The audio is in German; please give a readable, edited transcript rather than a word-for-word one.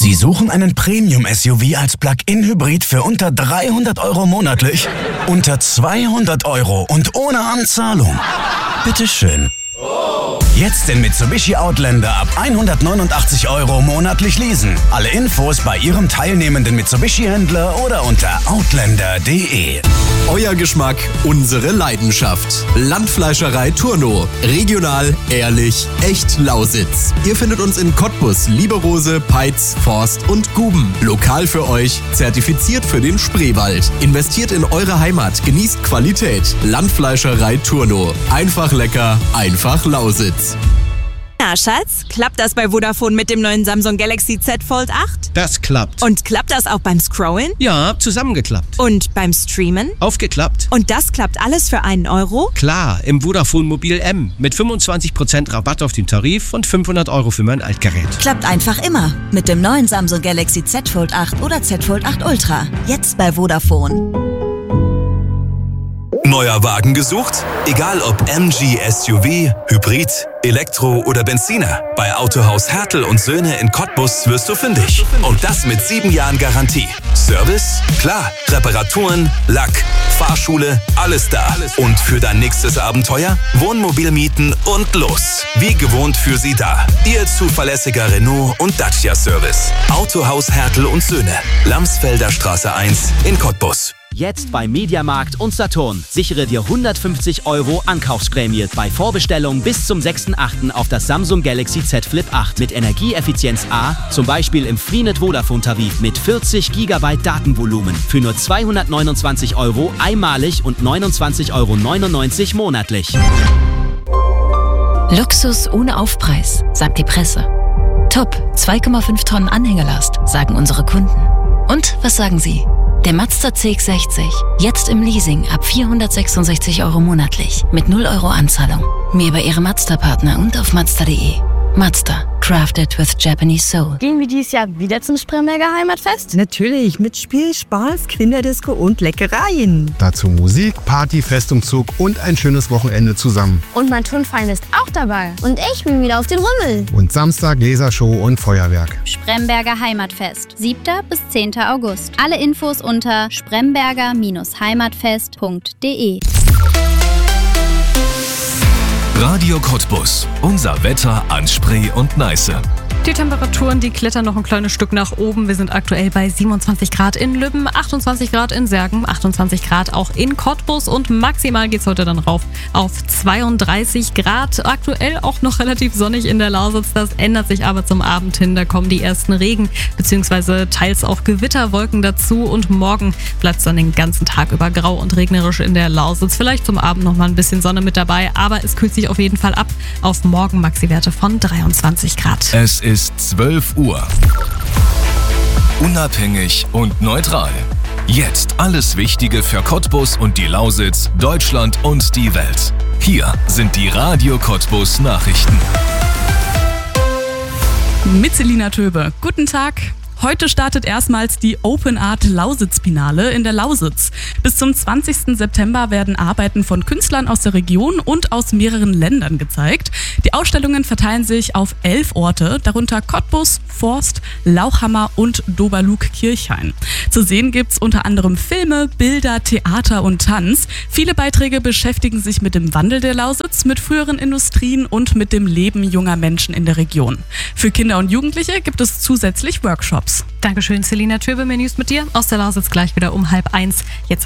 Sie suchen einen Premium-SUV als Plug-in-Hybrid für unter 300 € monatlich? Unter 200 € und ohne Anzahlung? Bitteschön. Jetzt den Mitsubishi Outlander ab 189 € monatlich leasen. Alle Infos bei Ihrem teilnehmenden Mitsubishi-Händler oder unter outlander.de. Euer Geschmack, unsere Leidenschaft. Landfleischerei Turno. Regional, ehrlich, echt Lausitz. Ihr findet uns in Cottbus, Lieberose, Peitz, Forst und Guben. Lokal für euch, zertifiziert für den Spreewald. Investiert in eure Heimat, genießt Qualität. Landfleischerei Turno. Einfach lecker, einfach Lausitz. Na, Schatz, klappt das bei Vodafone mit dem neuen Samsung Galaxy Z Fold 8? Das klappt. Und klappt das auch beim Scrollen? Ja, zusammengeklappt. Und beim Streamen? Aufgeklappt. Und das klappt alles für 1 €? Klar, im Vodafone Mobil M mit 25% Rabatt auf den Tarif und 500 € für mein Altgerät. Klappt einfach immer mit dem neuen Samsung Galaxy Z Fold 8 oder Z Fold 8 Ultra. Jetzt bei Vodafone. Neuer Wagen gesucht? Egal ob MG, SUV, Hybrid, Elektro oder Benziner. Bei Autohaus Hertel und Söhne in Cottbus wirst du fündig. Und das mit 7 Jahren Garantie. Service? Klar. Reparaturen, Lack, Fahrschule, alles da. Und für dein nächstes Abenteuer? Wohnmobil mieten und los. Wie gewohnt für Sie da. Ihr zuverlässiger Renault und Dacia Service. Autohaus Hertel und Söhne. Lamsfelder Straße 1 in Cottbus. Jetzt bei Mediamarkt und Saturn. Sichere dir 150 € Ankaufsprämie bei Vorbestellung bis zum 6.8. auf das Samsung Galaxy Z Flip 8 mit Energieeffizienz A, zum Beispiel im Freenet Vodafone Tarif mit 40 GB Datenvolumen für nur 229 € einmalig und 29,99 € monatlich. Luxus ohne Aufpreis, sagt die Presse. Top, 2,5 Tonnen Anhängelast, sagen unsere Kunden. Und was sagen Sie? Der Mazda CX-60, jetzt im Leasing ab 466 € monatlich, mit 0 € Anzahlung. Mehr bei Ihrem Mazda-Partner und auf Mazda.de. Mazda, crafted with Japanese soul. Gehen wir dieses Jahr wieder zum Spremberger Heimatfest? Natürlich, mit Spiel, Spaß, Kinderdisco und Leckereien. Dazu Musik, Party, Festumzug und ein schönes Wochenende zusammen. Und mein Turnverein ist auch dabei. Und ich bin wieder auf den Rummel. Und Samstag Lasershow und Feuerwerk. Spremberger Heimatfest, 7. bis 10. August. Alle Infos unter spremberger-heimatfest.de. Radio Cottbus. Unser Wetter an Spree und Neiße. Die Temperaturen, die klettern noch ein kleines Stück nach oben. Wir sind aktuell bei 27 Grad in Lübben, 28 Grad in Särgen, 28 Grad auch in Cottbus und maximal geht's heute dann rauf auf 32 Grad. Aktuell auch noch relativ sonnig in der Lausitz. Das ändert sich aber zum Abend hin. Da kommen die ersten Regen- bzw. teils auch Gewitterwolken dazu und morgen bleibt es dann den ganzen Tag über grau und regnerisch in der Lausitz. Vielleicht zum Abend noch mal ein bisschen Sonne mit dabei, aber es kühlt sich auf jeden Fall ab auf morgen Maxi-Werte von 23 Grad. Es ist 12 Uhr. Unabhängig und neutral. Jetzt alles Wichtige für Cottbus und die Lausitz, Deutschland und die Welt. Hier sind die Radio Cottbus Nachrichten. Mit Selina Töbe. Guten Tag. Heute startet erstmals die Open Art Lausitz-Biennale in der Lausitz. Bis zum 20. September werden Arbeiten von Künstlern aus der Region und aus mehreren Ländern gezeigt. Die Ausstellungen verteilen sich auf 11 Orte, darunter Cottbus, Forst, Lauchhammer und Doberlug-Kirchhain. Zu sehen gibt's unter anderem Filme, Bilder, Theater und Tanz. Viele Beiträge beschäftigen sich mit dem Wandel der Lausitz, mit früheren Industrien und mit dem Leben junger Menschen in der Region. Für Kinder und Jugendliche gibt es zusätzlich Workshops. Dankeschön, Selina Töbe. Mehr News mit dir aus der Lausitz gleich wieder um 12:30. Jetzt